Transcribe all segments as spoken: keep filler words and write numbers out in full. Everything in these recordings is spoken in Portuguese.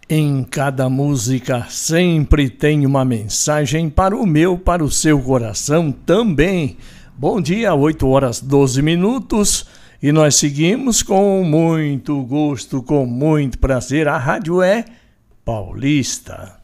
Em cada música sempre tem uma mensagem para o meu, para o seu coração também. Bom dia, oito horas doze minutos, e nós seguimos com muito gosto, com muito prazer. A rádio é Paulista.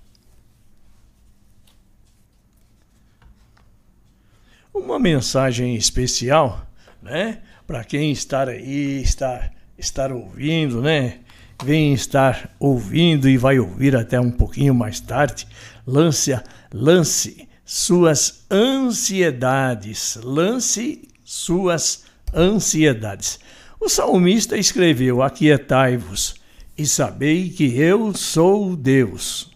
Uma mensagem especial, né? Para quem está aí, está, estar ouvindo, né? Vem estar ouvindo e vai ouvir até um pouquinho mais tarde. Lance, lance suas ansiedades. Lance suas ansiedades. O salmista escreveu: aquietai-vos e sabei que eu sou Deus.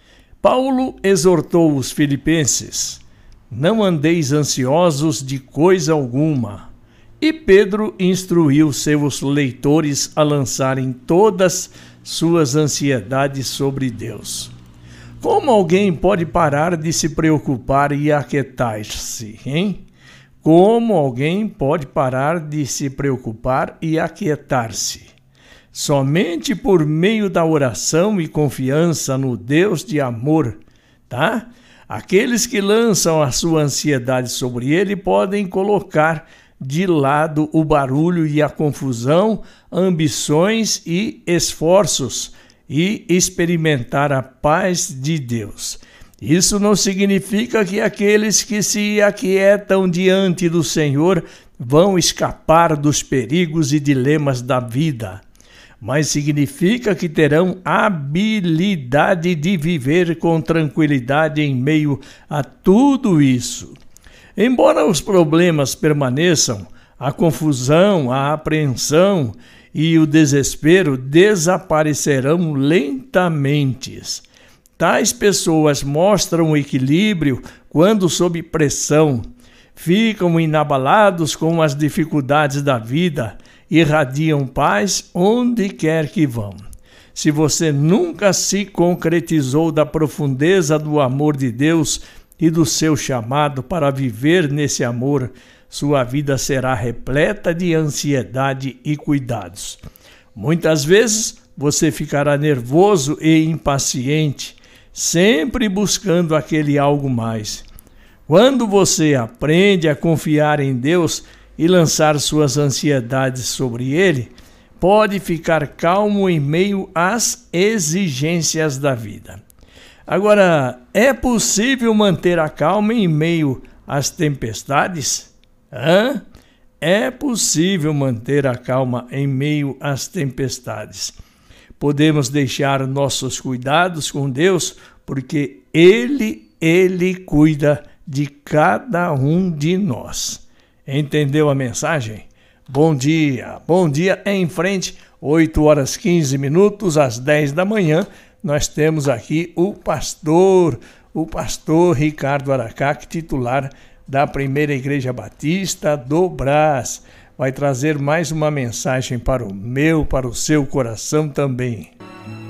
Paulo exortou os filipenses: não andeis ansiosos de coisa alguma. E Pedro instruiu seus leitores a lançarem todas suas ansiedades sobre Deus. Como alguém pode parar de se preocupar e aquietar-se, hein? Como alguém pode parar de se preocupar e aquietar-se? Somente por meio da oração e confiança no Deus de amor, tá? Aqueles que lançam a sua ansiedade sobre ele podem colocar de lado o barulho e a confusão, ambições e esforços e experimentar a paz de Deus. Isso não significa que aqueles que se aquietam diante do Senhor vão escapar dos perigos e dilemas da vida, mas significa que terão habilidade de viver com tranquilidade em meio a tudo isso. Embora os problemas permaneçam, a confusão, a apreensão e o desespero desaparecerão lentamente. Tais pessoas mostram o equilíbrio quando sob pressão, ficam inabalados com as dificuldades da vida, irradiam paz onde quer que vão. Se você nunca se concretizou da profundeza do amor de Deus e do seu chamado para viver nesse amor, sua vida será repleta de ansiedade e cuidados. Muitas vezes você ficará nervoso e impaciente, sempre buscando aquele algo mais. Quando você aprende a confiar em Deus e lançar suas ansiedades sobre Ele, pode ficar calmo em meio às exigências da vida. Agora, é possível manter a calma em meio às tempestades? Hã? É possível manter a calma em meio às tempestades. Podemos deixar nossos cuidados com Deus, porque Ele, Ele cuida de cada um de nós. Entendeu a mensagem? Bom dia, bom dia em frente, oito horas quinze minutos, às dez da manhã, nós temos aqui o pastor, o pastor Ricardo Aracaque, titular da Primeira Igreja Batista do Brás. Vai trazer mais uma mensagem para o meu, para o seu coração também.